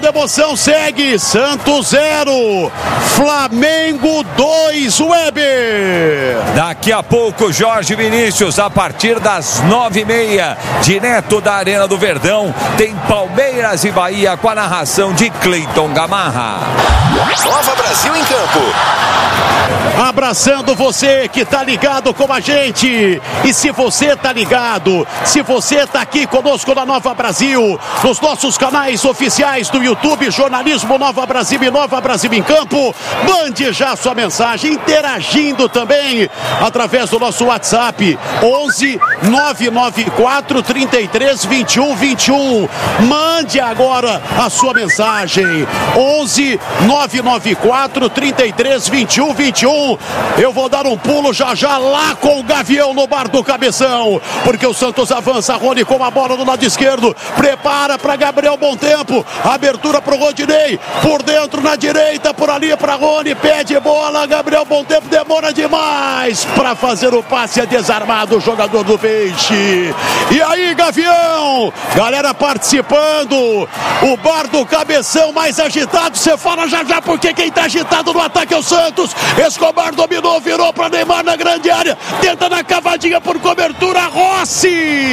da emoção segue. Santos 0, Flamengo 2, Weber. Daqui a pouco, Jorge Vinícius, a partir das 9h30, direto da Arena do Verdão, tem Palmeiras e Bahia com a narração de Cleiton Gamarra. Nova Brasil em campo. Abraçando você que tá ligado com a gente. E se você tá ligado, se você tá aqui conosco na Nova Brasil, nos nossos canais oficiais do YouTube, Jornalismo Nova Brasil e Nova Brasil em Campo, mande já sua mensagem, interagindo também através do nosso WhatsApp 11 994 33 21 21. Mande agora a sua mensagem 11 994 33 21 21. Eu vou dar um pulo já lá com o Gavião no bar do Cabeção, porque o Santos avança. Rony com a bola do lado esquerdo, prepara para Gabriel Bom Tempo, abertura para o Rodinei, por dentro na direita, por ali para Rony, pede bola, Gabriel Bom Tempo demora demais para fazer o passe, é desarmado o jogador do Peixe. E aí, Gavião, galera participando, o bar do Cabeção mais agitado, você fala já porque quem tá agitado no ataque é o Santos. Escobar dominou, virou para Neymar na grande área, tenta na cavadinha por cobertura, Rossi.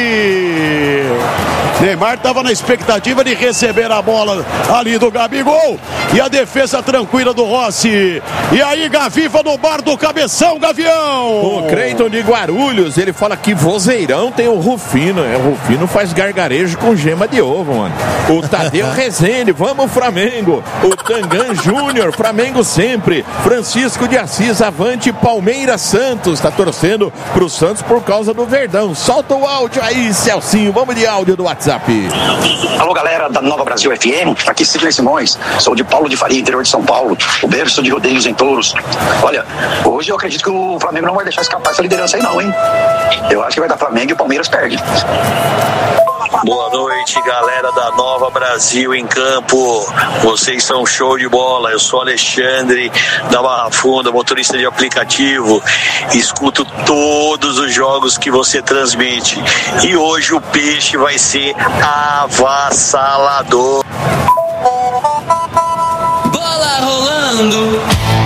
Neymar estava na expectativa de receber a bola ali do Gabigol, e a defesa tranquila do Rossi. E aí, Gaviva no bar do Cabeção, Gavião. O Cleiton de Guarulhos, ele fala que vozeirão tem o Rufino. O Rufino faz gargarejo com gema de ovo, mano. O Tadeu Rezende, vamos Flamengo. O Tangan Júnior, Flamengo sempre. Francisco de Assis, avante Palmeiras Santos. Tá torcendo pro Santos por causa do Verdão. Solta o áudio aí, Celcinho. Vamos de áudio do WhatsApp. Alô, galera da Nova Brasil FM. Aqui Sidney Simões. Sou de Paulo de Faria, interior de São Paulo. O berço de rodeios em touros. Olha, hoje eu acredito que o Flamengo não vai deixar escapar essa liderança aí não, hein? Eu acho que vai dar Flamengo e o Palmeiras perde. Boa noite, galera da Nova Brasil em Campo. Vocês são show de bola. Eu sou Alexandre da Barra Funda, motorista de aplicativo. Escuto todos os jogos que você transmite. E hoje o Peixe vai ser avassalador. Bola rolando.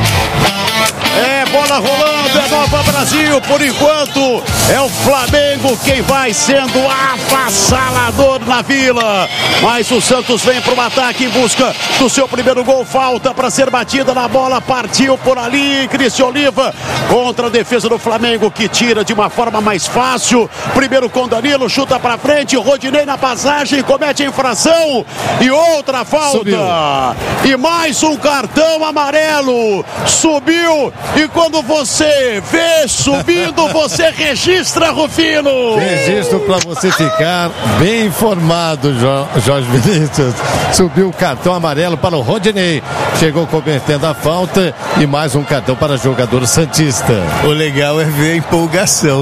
Bola rolando, é Nova Brasil, por enquanto é o Flamengo quem vai sendo avassalador na Vila, mas o Santos vem para o ataque em busca do seu primeiro gol, falta para ser batida na bola, partiu por ali, Cristian Oliva contra a defesa do Flamengo que tira de uma forma mais fácil, primeiro com Danilo, chuta para frente, Rodinei na passagem, comete a infração e outra falta. Subiu. E mais um cartão amarelo, subiu e quando você vê subindo, você registra, Rufino. Registro para você ficar bem informado, Jorge Vinícius. Subiu o cartão amarelo para o Rodinei. Chegou cometendo a falta e mais um cartão para o jogador santista. O legal é ver a empolgação.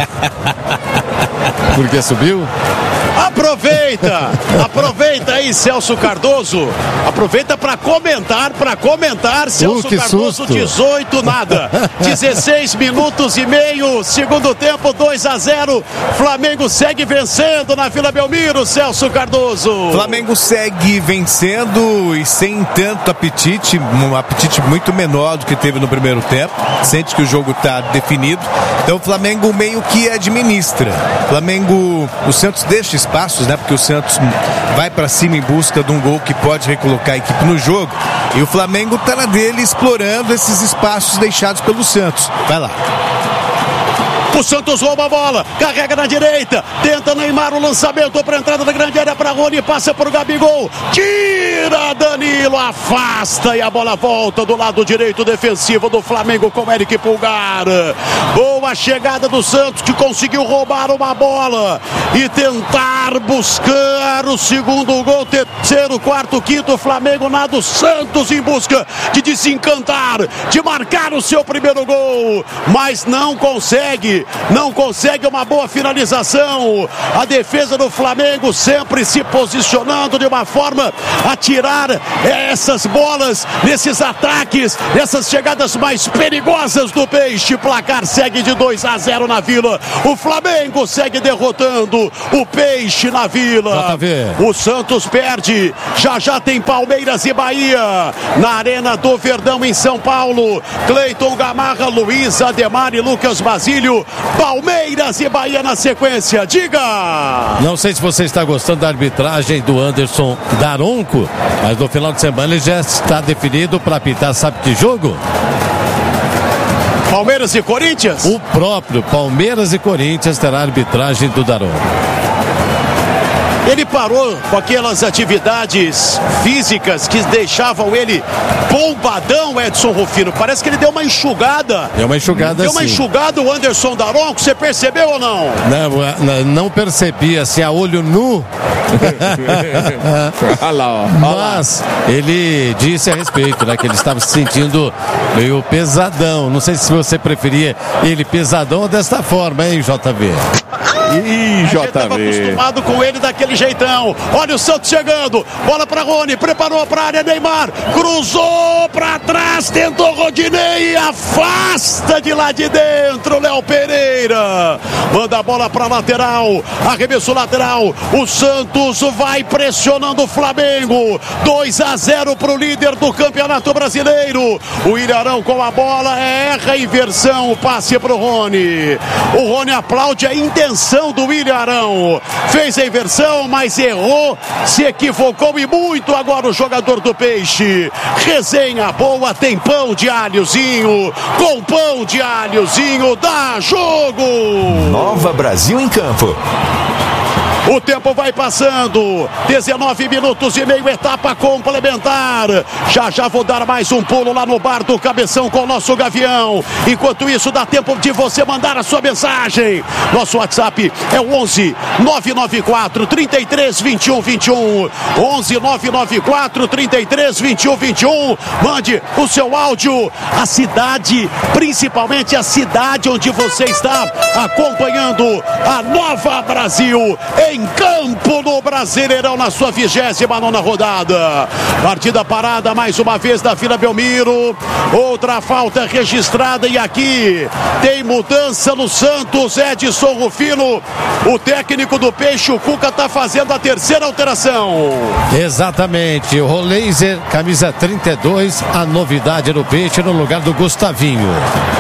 Porque subiu? Aproveita aí, Celso Cardoso. Aproveita para comentar, Celso Cardoso, susto. 18 nada. 16 minutos e meio, segundo tempo, 2-0. Flamengo segue vencendo na Vila Belmiro, Celso Cardoso. Flamengo segue vencendo e sem tanto apetite, um apetite muito menor do que teve no primeiro tempo. Sente que o jogo está definido. Então o Flamengo meio que administra. O Santos deixa espaços, né? Porque o Santos vai para cima em busca de um gol que pode recolocar a equipe no jogo. E o Flamengo tá na dele explorando esses espaços deixados pelo Santos. Vai lá. O Santos rouba a bola, carrega na direita, tenta Neymar o lançamento para a entrada da grande área para Rony, passa por Gabigol, tira Danilo, afasta e a bola volta do lado direito defensivo do Flamengo com Eric Pulgar. Boa chegada do Santos que conseguiu roubar uma bola e tentar buscar o segundo gol, terceiro, quarto, quinto, Flamengo nada, o Santos em busca de desencantar, de marcar o seu primeiro gol, mas não consegue uma boa finalização. A defesa do Flamengo sempre se posicionando de uma forma a tirar É essas bolas, nesses ataques, nessas chegadas mais perigosas do Peixe. Placar segue de 2-0 na Vila. O Flamengo segue derrotando o Peixe na Vila. O Santos perde. Já tem Palmeiras e Bahia na Arena do Verdão em São Paulo. Cleiton Gamarra, Luiz Ademar e Lucas Basílio. Palmeiras e Bahia na sequência. Diga! Não sei se você está gostando da arbitragem do Anderson Daronco, mas no final de semana ele já está definido para apitar, sabe que jogo? Palmeiras e Corinthians? O próprio Palmeiras e Corinthians terá a arbitragem do Daronco. Ele parou com aquelas atividades físicas que deixavam ele bombadão, Edson Rufino. Parece que ele deu uma enxugada. Deu uma enxugada, Deu uma enxugada o Anderson Daronco, você percebeu ou não? Não percebi, assim, a olho nu. Mas ele disse a respeito, né, que ele estava se sentindo meio pesadão. Não sei se você preferia ele pesadão ou desta forma, hein, JV? A gente estava acostumado com ele daquele jeitão. Olha o Santos chegando, bola para Rony, preparou para a área, Neymar, cruzou para trás, tentou Rodinei, afasta de lá de dentro, Léo Pereira, manda a bola para lateral, arremesso lateral, o Santos vai pressionando o Flamengo, 2-0 para o líder do Campeonato Brasileiro. O Ilharão com a bola, erra a inversão, o passe para o Rony. O Rony aplaude a intenção do Ilharão, fez a inversão, mas errou, se equivocou e muito agora o jogador do Peixe. Resenha boa, tem pão de alhozinho, com pão de alhozinho dá jogo. Nova Brasil em campo. O tempo vai passando, 19 minutos e meio, etapa complementar. Já vou dar mais um pulo lá no bar do Cabeção com o nosso Gavião. Enquanto isso, dá tempo de você mandar a sua mensagem. Nosso WhatsApp é o 11 994 33 21 21. 11 994 33 21 21. Mande o seu áudio, a cidade, principalmente a cidade onde você está acompanhando a Nova Brasil em campo no Brasileirão na sua 29ª rodada. Partida parada mais uma vez da Vila Belmiro. Outra falta registrada e aqui tem mudança no Santos. Edson Rufino, o técnico do Peixe, o Cuca, está fazendo a terceira alteração. Exatamente. O Roleiser, camisa 32, a novidade no Peixe no lugar do Gustavinho.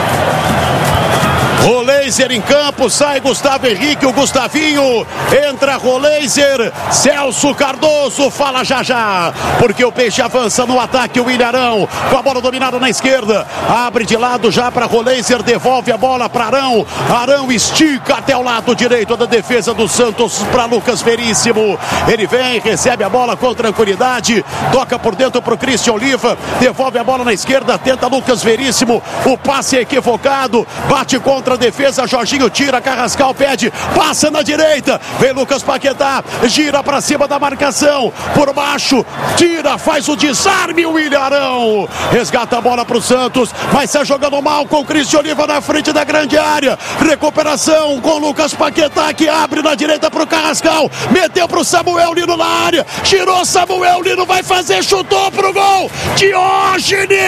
Roleiser em campo, sai Gustavo Henrique, o Gustavinho, entra Roleiser, Celso Cardoso, fala já, porque o Peixe avança no ataque, o Ilharão, com a bola dominada na esquerda, abre de lado já para Roleiser, devolve a bola para Arão, Arão estica até o lado direito da defesa do Santos para Lucas Veríssimo, ele vem, recebe a bola com tranquilidade, toca por dentro para o Christian Oliva, devolve a bola na esquerda, tenta Lucas Veríssimo, o passe é equivocado, bate contra a defesa, Jorginho tira, Carrascal pede, passa na direita, vem Lucas Paquetá, gira para cima da marcação, por baixo, tira, faz o desarme, o Ilharão resgata a bola para o Santos, mas está jogando mal com o Cristian Oliva na frente da grande área, recuperação com Lucas Paquetá que abre na direita para o Carrascal, meteu para o Samuel Lino na área, girou, Samuel Lino vai fazer, chutou para o gol, Diógenes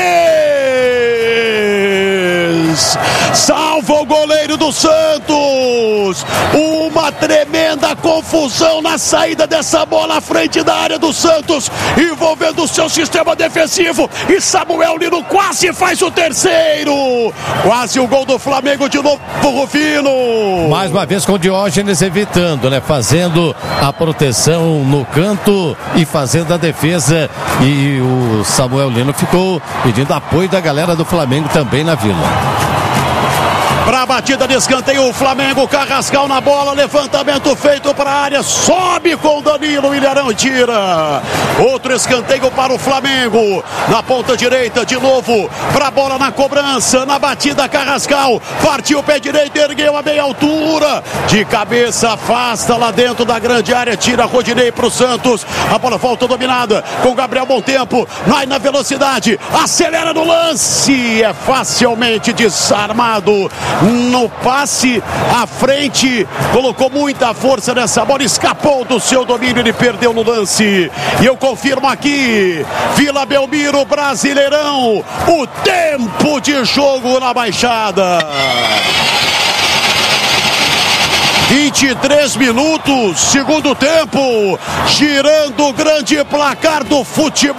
salva o goleiro do Santos. Uma tremenda confusão na saída dessa bola à frente da área do Santos, envolvendo o seu sistema defensivo, e Samuel Lino quase faz o terceiro, quase o gol do Flamengo de novo, Rufino. Mais uma vez com o Diógenes evitando, né, fazendo a proteção no canto e fazendo a defesa, e o Samuel Lino ficou pedindo apoio da galera do Flamengo também na Vila. Para a batida de escanteio, o Flamengo, Carrascal na bola, levantamento feito para a área, sobe com Danilo, Ilharão tira. Outro escanteio para o Flamengo, na ponta direita, de novo, para a bola na cobrança, na batida Carrascal, partiu o pé direito, ergueu a meia altura, de cabeça, afasta lá dentro da grande área, tira Rodinei para o Santos, a bola volta dominada, com Gabriel Montempo, vai na velocidade, acelera no lance, é facilmente desarmado, no passe à frente, colocou muita força nessa bola, escapou do seu domínio, ele perdeu no lance. E eu confirmo aqui, Vila Belmiro, Brasileirão, o tempo de jogo na Baixada. 23 minutos, segundo tempo, girando o grande placar do futebol.